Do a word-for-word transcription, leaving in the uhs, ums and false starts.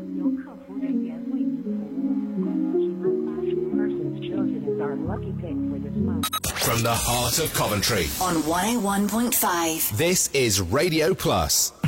由客服人员为您服务。平安巴士 Persons chosen as our lucky pick for this month. From the heart of Coventry on one oh one point five. This is Radio Plus.